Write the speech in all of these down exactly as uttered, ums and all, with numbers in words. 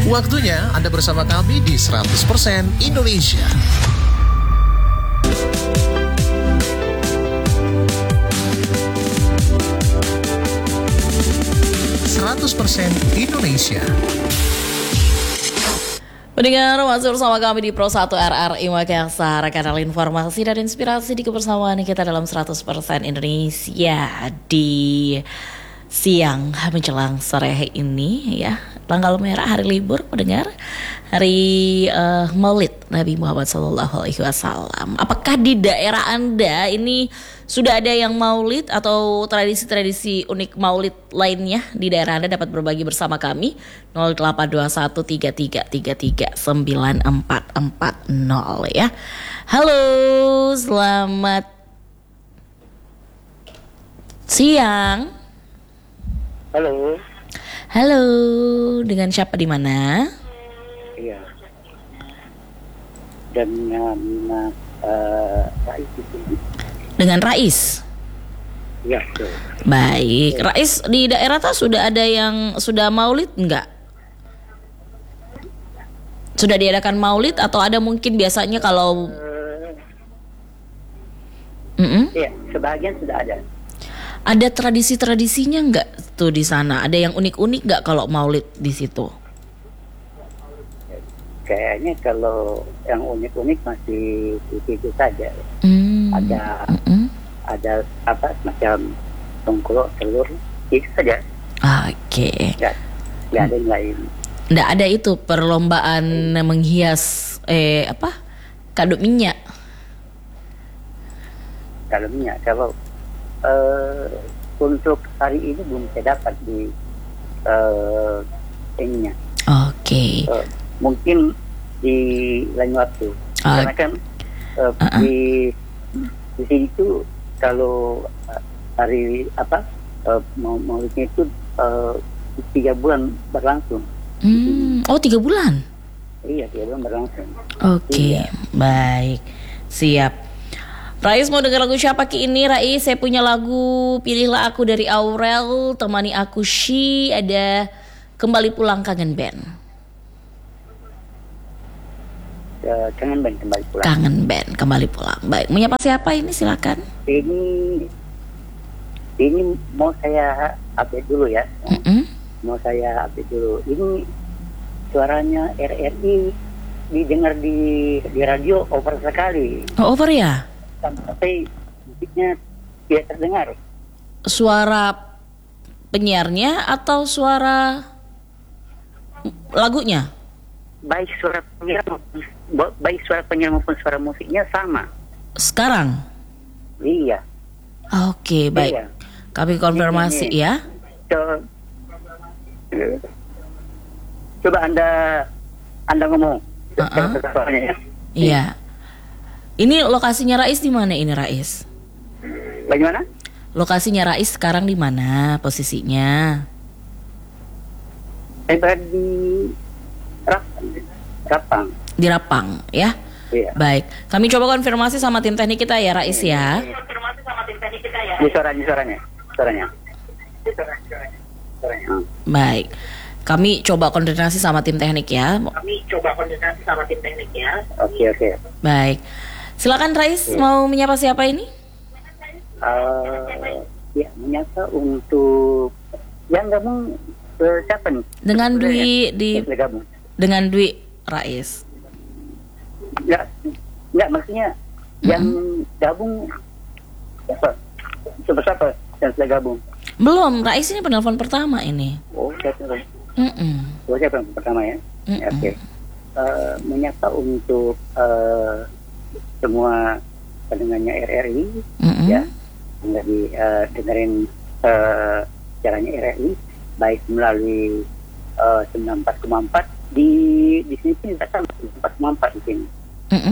Waktunya Anda bersama kami di seratus persen Indonesia. seratus persen Indonesia. Pendengar, masih bersama kami di Pro satu R R I Makassar, kanal informasi dan inspirasi di kebersamaan kita dalam seratus persen Indonesia di siang menjelang sore ini ya. Tanggal merah, hari libur, pendengar, hari uh, Maulid Nabi Muhammad Sallallahu Alaihi Wasallam. Apakah di daerah Anda ini sudah ada yang Maulid atau tradisi-tradisi unik Maulid lainnya di daerah Anda? Dapat berbagi bersama kami nol delapan dua satu tiga tiga tiga tiga sembilan empat empat nol ya. Halo, selamat siang. Halo. Halo, dengan siapa di mana? Iya. Dengan uh, Rais. Dengan Rais. Iya, betul. Baik, Rais, di daerah tuh sudah ada yang sudah Maulid enggak? Sudah diadakan Maulid atau ada mungkin biasanya kalau Uh, Mm-mm. Iya, sebagian sudah ada. Ada tradisi-tradisinya enggak tuh di sana? Ada yang unik-unik enggak kalau Maulid di situ? Kayaknya kalau yang unik-unik masih itu saja. Hmm. Ada Mm-mm. ada apa macam tongkol, telur, itu saja. Oke. Nggak, nggak ada yang lain. Enggak ada itu perlombaan menghias eh apa? Kado minyak. Kalau minyak, kalau uh, untuk hari ini belum saya dapat di uh, ininya. Oke. Uh, mungkin di lain waktu. Ah. Karena kan uh, Uh-uh. di di sini tuh kalau uh, hari apa uh, mau maulidnya itu uh, tiga bulan berlangsung. Hmm. Oh, tiga bulan. Iya, tiga bulan berlangsung. Oke, Iya. baik, siap. Rais mau dengar lagu siapa ki ini? Rais, saya punya lagu Pilihlah Aku dari Aurel, temani aku Shi, ada Kembali Pulang Kangen Band. Uh, kangen band kembali pulang. Kangen Band Kembali Pulang. Baik, menyapa siapa ini? Silakan. Ini ini mau saya update dulu ya. Mm-mm. Mau saya update dulu. Ini suaranya R R I didengar di di radio over sekali. Oh, over ya? Sampai musiknya tidak terdengar. Suara penyiarnya atau suara lagunya? Baik suara penyiar maupun baik suara penyiar maupun suara musiknya sama. Sekarang? Iya. Oke, baik. Iya. Kami konfirmasi Ini, ini. ya. Co- Coba Anda Anda ngomong. Uh-uh. Suaranya ya. Iya. Ini lokasinya Rais di mana ini, Rais? Bagaimana? Lokasinya Rais sekarang di mana posisinya? Saya berada di Rapang. Rapang. Di Rapang, ya? Iya. Baik. Kami coba konfirmasi sama tim teknik kita ya, Rais ya. Ini suaranya, suaranya, suaranya. Suaranya. Baik. Kami coba koordinasi sama tim teknik ya. Kami coba koordinasi sama tim teknik ya. Oke, oke. Baik. Silakan Rais, mau menyapa siapa ini? Uh, ya, menyapa untuk yang gabung uh, siapa nih? Dengan Dwi di Yang gabung. dengan Dwi Rais. Enggak, enggak maksudnya Mm-hmm. yang gabung siapa? Siapa siapa yang sudah gabung? Belum, Rais ini penelpon pertama ini. Oh, siapa? Mm-mm. Oh, siapa yang pertama ya? Mm-mm. Ya, oke. Uh, menyapa untuk uh, semua pendengarnya R R I, Mm-mm. ya, nggak di uh, dengerin uh, caranya R R I, baik melalui uh, sembilan puluh empat koma empat di di sini sih tidak sama sembilan puluh empat koma empat di sini. Mm-mm.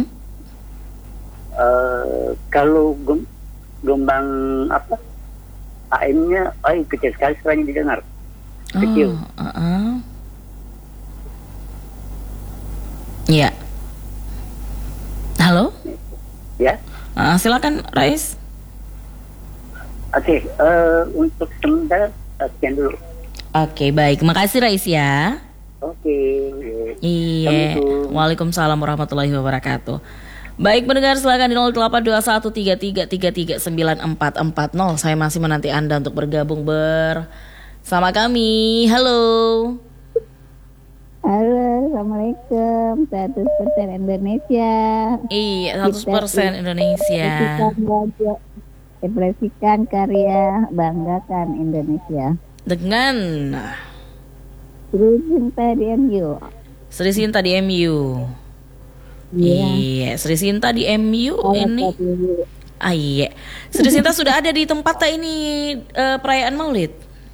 Uh, kalau gem- gelombang apa A M-nya, ay kecil sekali suaranya didengar, kecil. Oh, uh-uh. Ya. Halo? Ya, Uh, silakan Rais. oke. Uh, untuk sementara uh, sekian dulu. Oke, baik. Makasih Rais ya. Oke. Iya. Waalaikumsalam warahmatullahi wabarakatuh. Baik pendengar, silakan di nol delapan dua satu tiga tiga tiga tiga sembilan empat empat nol. Saya masih menanti Anda untuk bergabung bersama kami. Halo. Halo, Assalamualaikum. seratus persen Indonesia. Iya, seratus persen Indonesia. Ekspresikan karya, banggakan Indonesia. Dengan Sri Sinta di M U. Sri Sinta di M U. Iya. Iya, Sri Sinta di M U Oh, ini. tapi- Ah iya. Sri Sinta sudah ada di tempat tak ini eh, perayaan Maulid?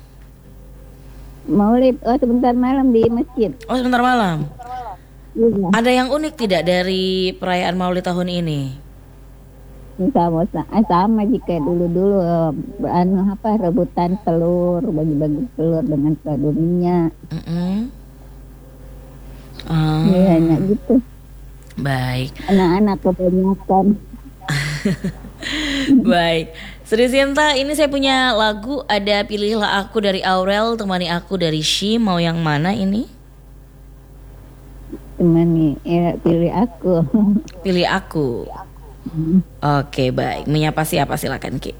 Maulid, oh sebentar malam di masjid. Oh, sebentar malam. Iya. Ada yang unik tidak dari perayaan Maulid tahun ini? Sama, sama, sama jika dulu-dulu eh, anu apa rebutan telur, bagi-bagi telur dengan suaminya. Mm-mm. Ah, Iya, hanya gitu. baik. Anak-anak kebanyakan. Baik. Sri Sinta, ini saya punya lagu, ada Pilihlah Aku dari Aurel, Temani Aku dari She. Mau yang mana ini? Temani, ya pilih aku. Pilih Aku. Oke, baik. Menyapa siapa, silakan Ki.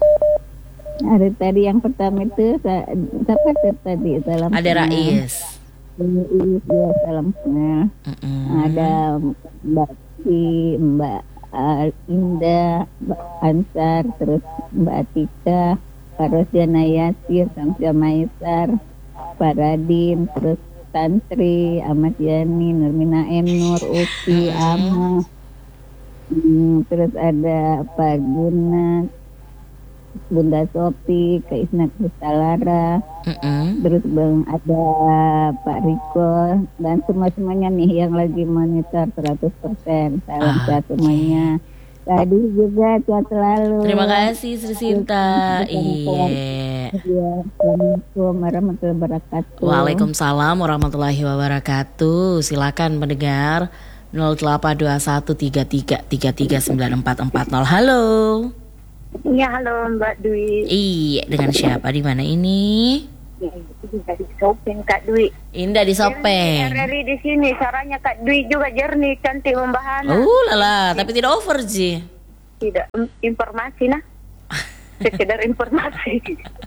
Ada tadi yang pertama itu sa- siapa tuh tadi salam Ada kenal. Rais. Rais, ya salam kenal. Mm-mm. Ada Mbak Si, Mbak uh, Indah, Mbak Ansar, terus Mbak Atika, Pak Rosdiana Yasir, Samsia Maisar, Pak Radin, terus Tantri, Ahmad Yani, Nurmina M Nur, Upi, Ama. Hmm, terus ada Pak Guna, Bunda Sopi, Kak Isna Kustalara, Mm-mm. terus bang ada Pak Riko dan semua-semuanya nih yang lagi monitor seratus persen. Salam Ah, sehat semuanya. Tadi juga sehat selalu. Terima kasih Sri Sinta. Iya. Ya, Assalamualaikum warahmatullahi wabarakatuh. Waalaikumsalam warahmatullahi wabarakatuh. Silakan pendengar nol delapan dua satu tiga tiga tiga tiga sembilan empat empat nol. Halo. Iya, halo Mbak Dwi. Iya, dengan siapa di mana ini? Ya, itu juga di Sopeng Kak Dwi. Indah di Sopeng. R R I di sini, suaranya Kak Dwi juga jernih, cantik, membahana. Uh lala, tapi tidak over Ji. Tidak mm, informasi nah. Sekedar informasi.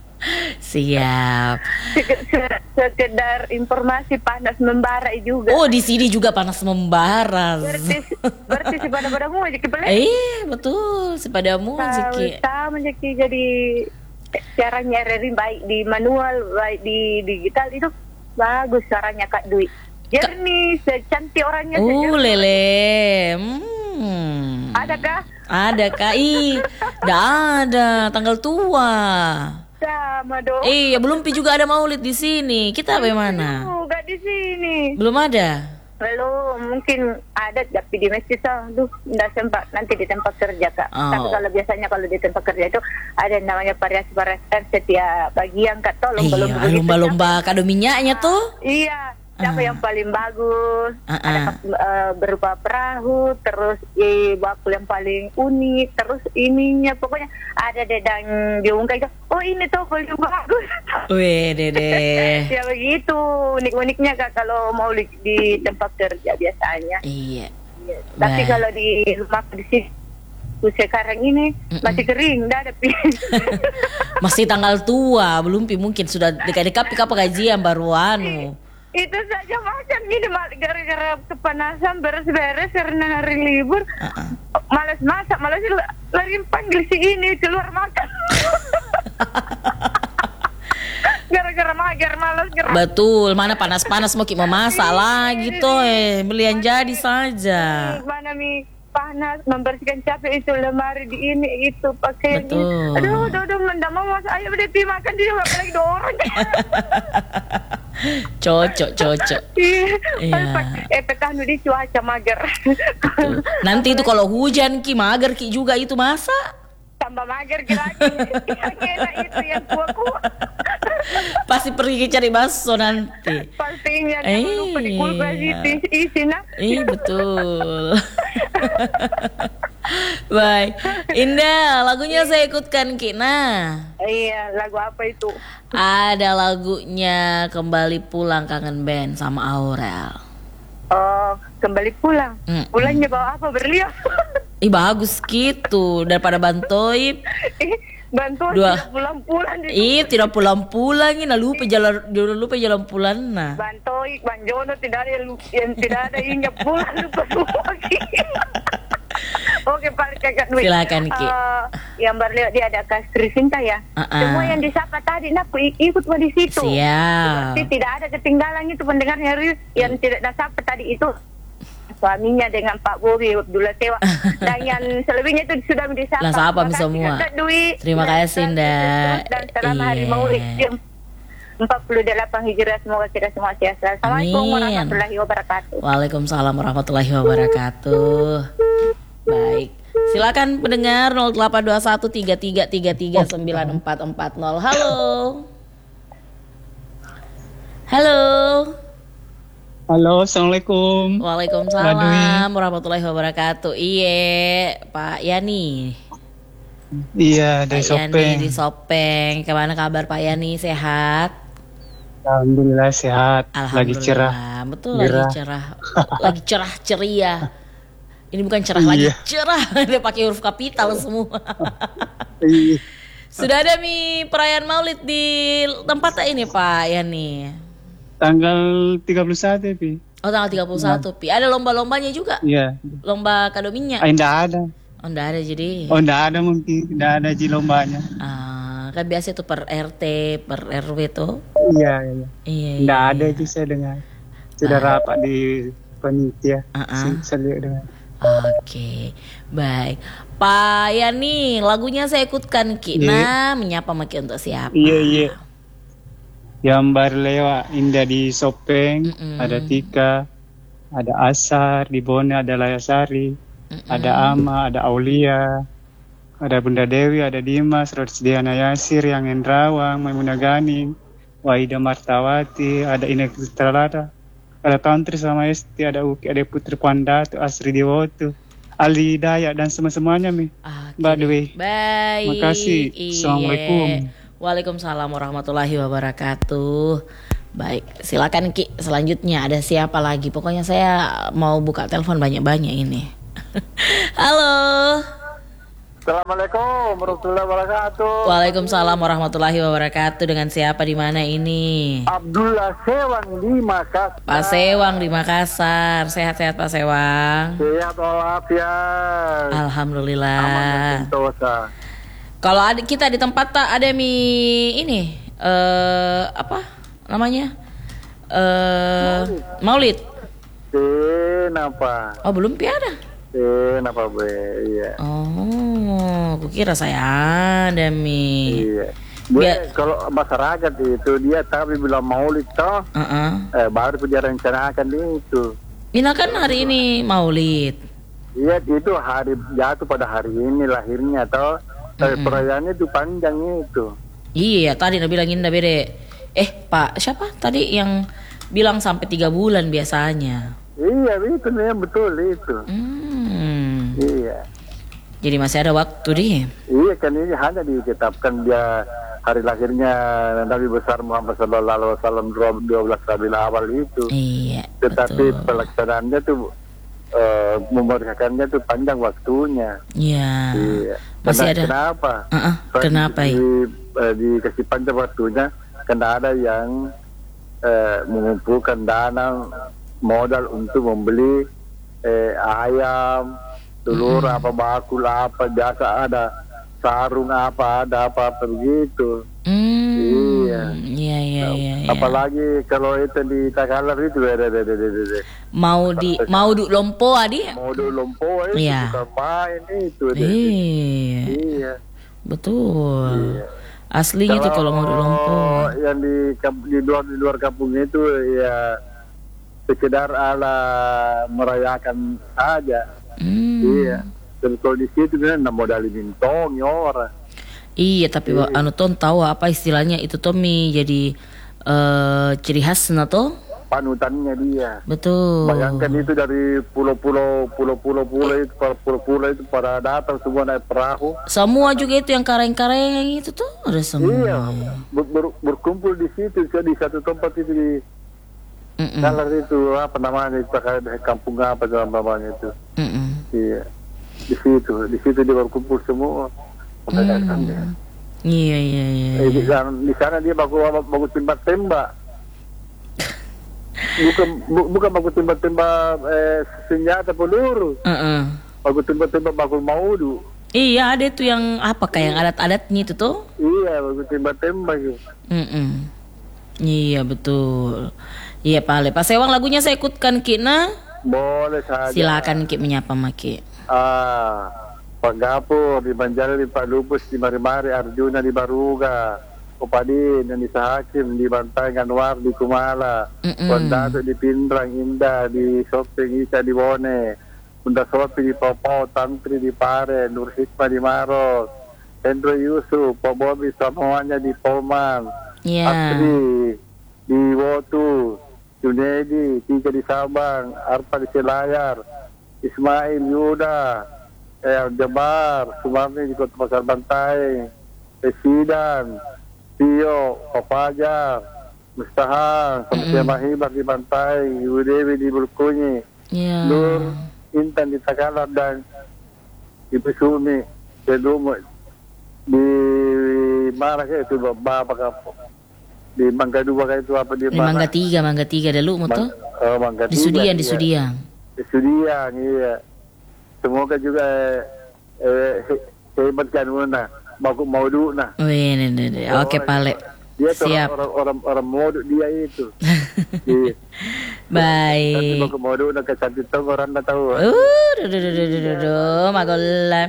Siap. Seke- se- Sekedar informasi panas membara juga. Oh, di sini juga panas membara. Berarti berarti si pada-padamu aja kepala. Eh, betul. Sepadamu Ziki. Sama jadi jadi caranya R R I baik di manual, baik di digital itu bagus suaranya Kak Dwi. Jernih, secantik orangnya. Uh, sejernih. lele. Hmm. Adakah? Ada Kai. Nggak ada, tanggal tua. Sama dong. Iya, belum Pi juga ada Maulid di sini. Kita bagaimana? Juga di sini. Belum ada. Belum, mungkin ada tapi di masjid tuh, duh, nggak sempat nanti di tempat kerja Kak. Oh. Tapi kalau biasanya kalau di tempat kerja itu ada yang namanya variasi-variasi setiap bagian Kak, tolong belum Iya, lomba-lomba kado minyaknya tuh. Iya, siapa Ah. yang paling bagus? Ah, Ada ah. eh, berupa perahu, terus eh, bakul yang paling unik, terus ininya pokoknya ada dedang diungkap itu. Oh ini tuh paling bagus. Wih, dede. Ya begitu unik-uniknya Kak kalau mau di, di tempat kerja biasanya. Iya. Tapi Baik. kalau di rumah di sini sekarang ini masih kering, enggak ada pi. Masih tanggal tua, belum Pi mungkin sudah dekat-dekat Pi kapan gajian baru anu. Itu saja macam ini mal- gara-gara kepanasan beres-beres karena hari libur. Uh-uh. Malas masak, malas l- lari panggil si ini keluar makan. Gara-gara mager, malas gerak. Betul, mana panas-panas mau Ki mau masak lagi toh eh, belian jadi saja. Mana mi panas membersihkan capek itu lemari di ini itu pakai ini. Betul. Aduh, aduh, aduh, nggak mau masak. Ayo udah pi makan dia apalagi dua orang. Cocok, cocok. Iya. Iya. Eh tekan di cuaca mager. Betul. Nanti itu kalau hujan Ki mager Ki juga itu masak. Tambah mager lagi. Yang enak itu yang kuah-kuah. Pasti pergi cari bakso nanti. Pastinya Eh, jangan lupa di kulkas itu isi nah. Iya betul. Baik, Indah, lagunya saya ikutkan Ki. Nah, Iya, lagu apa itu? ada lagunya Kembali Pulang Kangen Band sama Aurel. Oh, kembali pulang. Mm-mm. Pulangnya bawa apa berlian? Ih bagus gitu daripada Bantoib. Eh, bantuan Dua. tidak pulang-pulang. di- Ih tidak pulang-pulang ini, nah lupa jalan jangan lupa jalan pulang nah. Bantoi, Banjono tidak ada yang, yang tidak ada injak pulang lupa semua. Oke Pak Kakak Dwi. Silakan, Ki. Eh, yang berlewat dia ada Kastri Sinta ya. Uh-uh. Semua yang disapa tadi nak aku ik- ikut di situ. Siap. Berarti tidak ada ketinggalan itu pendengarnya Riz. Yang tidak disapa tadi itu suaminya dengan Pak Bobi Abdullah Tewa. Dan yang selebihnya itu sudah disapa. Lah, sapa Terima kasih, semua. Kakak Dwi. Terima Dan- kasih, Ndak. Dan selamat hari Iya. Maulid jam empat puluh delapan Hijriah, semoga kita semua sehat. Assalamualaikum Amin. warahmatullahi wabarakatuh. Waalaikumsalam warahmatullahi wabarakatuh. Baik. Silakan pendengar nol delapan dua satu tiga tiga tiga tiga sembilan empat empat nol. Halo. Halo. Halo, assalamualaikum. Waalaikumsalam warahmatullahi wabarakatuh. Iye, Pak Yani. Iya, dari Pak Yani Sopeng. di Sopeng. Kemana kabar Pak Yani? Sehat? Alhamdulillah sehat. Lagi Alhamdulillah. cerah. Betul, Gerah. lagi cerah. Lagi cerah ceria. Ini bukan cerah lagi, Iya. cerah. Dia pakai huruf kapital semua. Iya. Sudah ada mi perayaan Maulid di tempat tak ini Pak Yani? Tanggal tiga puluh satu, Pi. Oh tanggal tiga puluh satu Pi. Ada lomba-lombanya juga? Iya. Lomba kado minyak? Ah, enggak ada. Oh enggak ada jadi. Oh, enggak ada mungkin. Enggak ada ji lombanya. Ah, kan biasa itu per R T, per R W tuh. Iya, iya. Iya. Enggak iya, ada iya. itu saya dengar. Sudah rapat di panitia. Ah-ah. Si- Saya lihat dengar. Oke, baik. Pak Yani, lagunya saya ikutkan Ki. Iya. Nah, menyapa Maki untuk siapa? Iya, iya. Yang baru lewat Indah di Sopeng, Mm-mm. ada Tika, ada Asar, di Bone ada Layasari, Mm-mm. ada Ama, ada Aulia, ada Bunda Dewi, ada Dimas, Rodsdiana Yasir, yang Endrawang, Maimunah Ganing, Waida Martawati, ada Inek Tralada, ada Tantri sama Esti, ada Uki, ada Putri Pandatu, Asri Dewoto, Ali Dayak, dan semua-semuanya, Mi. Oke. Mbak Dewi. Baik. Makasih. Iya. Assalamualaikum. Waalaikumsalam warahmatullahi wabarakatuh. Baik, silakan Ki. Selanjutnya ada siapa lagi? Pokoknya saya mau buka telepon banyak-banyak ini. Halo. Assalamualaikum warahmatullahi wabarakatuh. Waalaikumsalam warahmatullahi wabarakatuh. Dengan siapa di mana ini? Abdullah Sewang di Makassar. Pak Sewang di Makassar. Sehat-sehat Pak Sewang. Sehat walafiat. Aman dan Alhamdulillah. sentosa. Kalau ada kita di tempat tak ada mie ini eh apa namanya? Eh Maulid. Kenapa? Oh, belum pi ada. Kenapa be? Iya. Oh, aku kira saya ada mie. Iya. Gue Biar- kalau masyarakat itu dia tapi bilang maulid toh, Heeh. eh, baru dia rencanakan itu. Ini kan hari ini Maulid. Iya itu hari jatuh pada hari ini lahirnya toh. Tapi perayaannya itu panjang itu. Iya, tadi Nabi bilangin dah bede. Eh, Pak, siapa tadi yang bilang sampai tiga bulan biasanya? Iya itu nih betul itu. Hmm. Iya. Jadi masih ada waktu deh. Iya kan ini hanya ditetapkan dia hari lahirnya Nabi besar Muhammad Sallallahu Alaihi Wasallam dua belas Rabiul Awal itu. Iya, Tetapi betul. pelaksanaannya tuh eh, memerdekakannya tuh panjang waktunya. Iya. Iya. Masih Karena ada. Kenapa? Uh-uh, Soalnya kenapa ya? Di, eh, dikasih panjang waktunya karena ada yang eh, mengumpulkan dana modal untuk membeli eh, ayam, telur apa bakul apa biasa ada sarung apa ada apa apa begitu. Hmm. Iya. Iya, iya, iya, iya. Apalagi kalau itu di Takalar itu ada ada ada ada Mau di mau du lompo adi? mau lompo itu Iya. bukan main itu. Dede. Iya. Iya. Betul. Iya. Aslinya tuh kalau mau du lompo. yang di kamp- di luar di luar kampung itu ya sekedar ala merayakan saja. Hmm. Iya. Dan kalau di situ kan nggak modal bintong ya orang. Iya, tapi wa- anu ton tahu apa istilahnya itu Tommy jadi eh ciri khas na to? Panutannya dia. Betul. Bayangkan itu dari pulau-pulau pulau-pulau pulau itu para pulau-pulau itu pada datang semua naik perahu. Semua juga itu yang kareng-kareng yang itu tuh ada semua. Iya, ber- ber- berkumpul di situ di satu tempat itu di Mm-mm. Dalar itu apa namanya itu kampung apa namanya itu. Mm-mm. Iya. Di situ, di situ dia berkumpul semua. Hmm. Iya iya iya. Eh, di, sana, di sana dia bagus bagus tembak-tembak. Bukan bu, bukan bagus tembak-tembak eh, senjata peluru. Uh-uh. Bagus tembak-tembak bagus maudu. Iya ada tuh yang apa kayak yang adat-adatnya itu tuh. Iya bagus tembak-tembak gitu. Mm-mm. Iya betul. Iya Pak Ale. Pak Sewang lagunya saya ikutkan Kina. Boleh saja. Silakan Ki menyapa Maki. Ah, Pak Gapur di Banjarnegara, Pak Lupus di Mari-Mari, Arjuna di Baruga, Upadin dan Isa Hakim di Bantai Anwar di Kumala, Wan Datuk di Pindrang Indah, di Sopeng Isa di Bone, Bunda Sopi di Popau, Tantri di Pare, Nur Hikmah di Maros, Hendro Yusuf, Pak Bobi semuanya di Polman, Iya. Asri di Wotu, Junedi, tiga di Sabang, Arpa di Selayar, Ismail Yuda, eh, Jabar, Sumarni di Kota Pasar Bantai, Residan, Tio, Papajar, Mustahan, Samsia Mahibar di Bantai, Ibu Dewi di Bulkunyi, Iya. Nur, Intan di Takalar dan Ibu Sumi di Lumut, di mana kayak itu Bapak Kampung, di Mangga Dua kayak itu apa di Di mana? Mangga Tiga, Mangga Tiga ada lu Mang- tuh. oh, Mangga Di Tiga, Sudiang, di iya. Sudiang. Sudiang, iya. Semoga juga eh, he- hebat kan Muna. Mau mau dulu nah. Wih, ini, ini, ini. Oke Pak Ale. Dia tuh Siap. orang orang orang modus dia itu. Iya. Nanti mau Baik. ke modus nak ke cantik tong orang dah tahu. Uh, duh, duh, duh, duh, duh, duh, duh, magolam.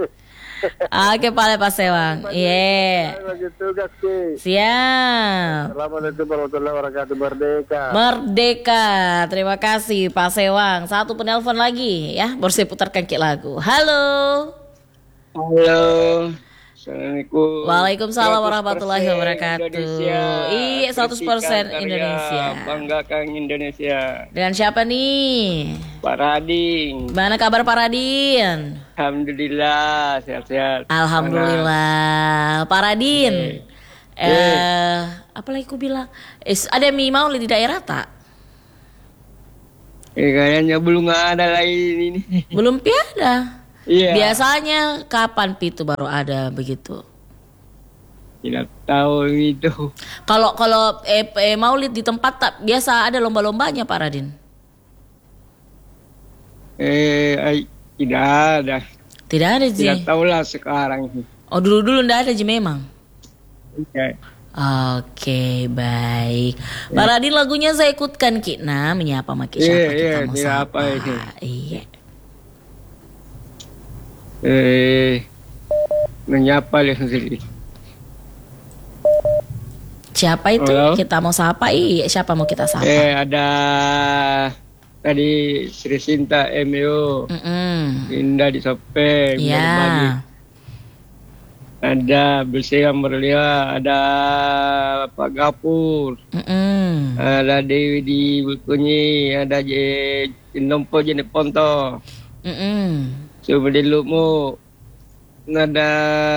Oke Pak Ale Pak Sewang. Iya. Bagi tugas ke. Siap. Assalamualaikum warahmatullahi wabarakatuh. Merdeka. Merdeka. Terima kasih Pak Sewang. Satu penelpon lagi ya. Baru saya putarkan Ki lagu. Halo. Halo. Assalamualaikum. Waalaikumsalam warahmatullahi seratus persen wabarakatuh. Indonesia. Iya, seratus persen Kritikan karya, Indonesia. Banggakan Indonesia. Dengan siapa nih? Pak Rading. Gimana kabar Pak Radin? Alhamdulillah sehat-sehat. Alhamdulillah. Pak Radin. Eh, apa lagi aku bilang? Eh, ada mie maulid di daerah tak? Eh, kayaknya belum ada lain ini. Belum piada. Iya. Biasanya kapan Pi itu baru ada begitu? Tidak tahu itu. Kalau kalau eh, eh, maulid di tempat tak biasa ada lomba-lombanya Pak Radin? Eh, ay, tidak ada. Tidak ada Ji. Tidak tahulah sekarang. Oh dulu-dulu ndak ada Ji memang. Ya. Oke baik. Pak Radin lagunya saya ikutkan Kina menyapa maki siapa Iya, kita iya, mau tidak sapa. apa ini. Iya. Eh, menyapa lihat sendiri. Siapa itu? Halo? Kita mau sapa? Iya, siapa mau kita sapa? Eh, ada tadi Sri Sinta M U, Mm-mm. Indah di Sopeng, Iya. Berbagi. Ada Bersih Merlia, ada Pak Gapur, Mm-mm. ada Dewi di Bulkunyi, ada J Nompo Jenis Ponto, Mm-mm. Sumber Lukmu, ada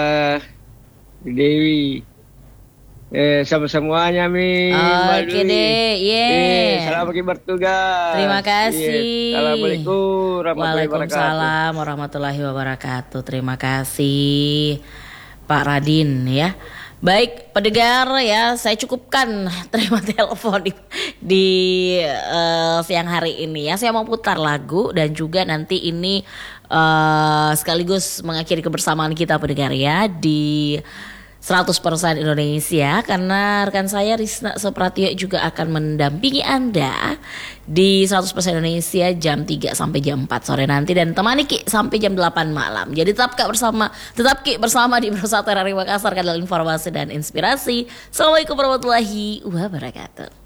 Dewi. Eh, sama-semuanya Mi. Oke deh, yeah. Eh, selamat pagi bertugas. Terima kasih. Eh, Assalamualaikum warahmatullahi wabarakatuh. Waalaikumsalam warahmatullahi wabarakatuh. Terima kasih Pak Radin ya. Baik pendengar ya, saya cukupkan terima telepon di, di uh, siang hari ini ya. Saya mau putar lagu dan juga nanti ini uh, sekaligus mengakhiri kebersamaan kita pendengar ya di seratus persen Indonesia, karena rekan saya Risna Supratio juga akan mendampingi Anda di seratus persen Indonesia jam tiga sampai jam empat sore nanti dan temani Ki sampai jam delapan malam. Jadi tetap Kak bersama, tetap Ki bersama di Bersatu R R I Makassar, adalah informasi dan inspirasi. Assalamualaikum warahmatullahi wabarakatuh.